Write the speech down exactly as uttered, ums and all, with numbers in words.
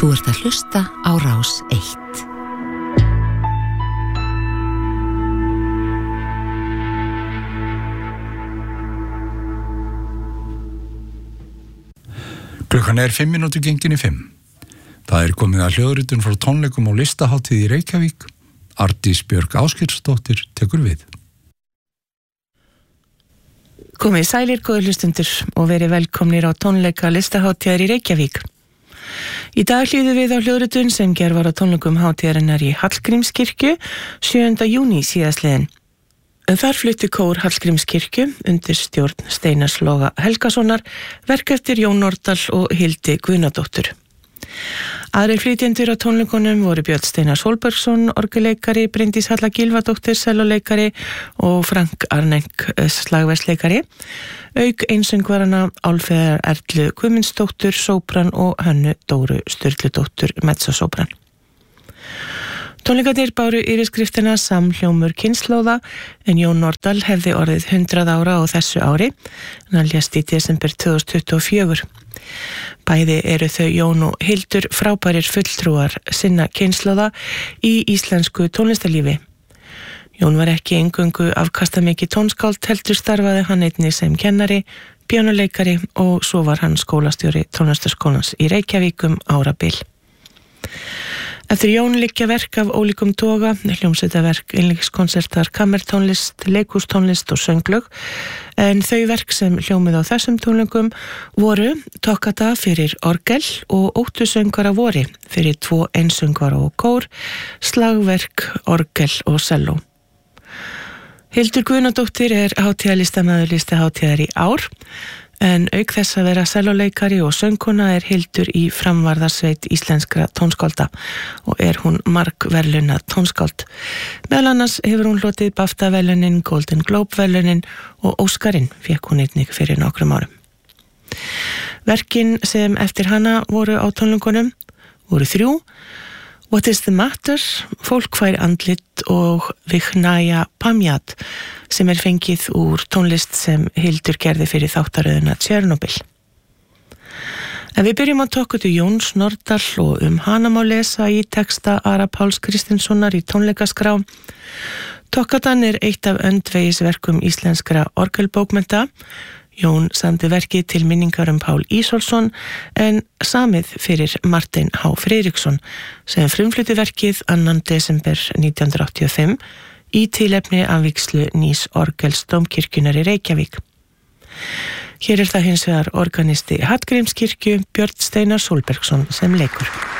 Þú ert að hlusta á Rás eitt. Klukkan er fimm mínútur gengin í fimm. Það er komið að hljóðritun frá tónleikum og listahátíð í Reykjavík. Arndís Björg Ásgeirsdóttir tekur við. Komið sælir góðir hlustundur og verið velkomnir á tónleika listahátíðar í Reykjavík. Í dag hlýðum við á hljóðritun sem gerð var á tónleikum hátíðarinnar í Hallgrímskirkju sjöunda júní síðastliðinn. Þar flutti kór Hallgrímskirkju undir stjórn Steinars Loga Helgasonar verk eftir Jón Nordal og Hildi Guðnadóttur. Aðrir flytjendur á tónleikunum voru Björn Steinar Sólbergsson, orgelleikari, Bryndís Halla Gylfadóttir, selloleikari og Frank Arnenk, slagversleikari, auk einsöngvarana Álfheiðar Erlu Guðmundsdóttur, sópran og Hönnu Dóru Sturludóttur, mezzosópran. Tónleikarnir báru yfirskriftina Samhljómur kynslóða en Jón Nordal hefði orðið hundrað ára á þessu ári, en hann lést í desember tvö þúsund tuttugu og fjögur. Bæði eru þau Jón og Hildur frábærir fulltrúar sinna kynslóða í íslensku tónlistarlífi. Jón var ekki eingöngu afkastamikið tónskáld, heldur starfaði hann einnig sem kennari, píanóleikari og svo var hann skólastjóri tónlistarskólans í Reykjavík um árabil. Eftir Jón liggja verk af ólíkum toga, hljómsveitaverk, einleikskonsertar, kammertónlist, leikhústónlist og sönglög, en þau verk sem hljómið á þessum tónleikum voru Toccata fyrir orgel og Óttusöngvara vori fyrir tvo einsöngvara og kór, slagverk, orgel og selló. Hildur Guðnadóttir er hátíðarlistamaður listahátíðar í ár, en auk þess að vera selloleikari og söngkona er Hildur í framvarðarsveit íslenskra tónskálda og er hún margverðlaunað tónskáld. Meðal annars hefur hún hlotið BAFTA-verðlaunin, Golden Globe-verðlaunin og Óskarinn fékk hún einnig fyrir nokkrum árum. Verkin sem eftir hana voru á tónleikunum voru þrjú: What is the matter? Fólk fær andlit og Vikhnaya Pamjat sem er fengið úr tónlist sem Hildur gerði fyrir þáttaröðuna Tjernobyl. En við byrjum á Toccatu Jóns Nordal og um hana má lesa í texta Ara Páls Kristinssonar í tónleikaskrá. Toccatan er eitt af öndvegisverkum íslenskra orgelbókmennta. Jón samdi verkið til minningar um Pál Ísólfsson en samið fyrir Martein H. Friðriksson sem frumflutti verkið annan desember nítján hundruð áttatíu og fimm í tilefni af vígslu nýs orgels dómkirkjunnar í Reykjavík. Hér er það hins vegar organisti Hallgrímskirkju Björn Steinar Sólbergsson sem leikur.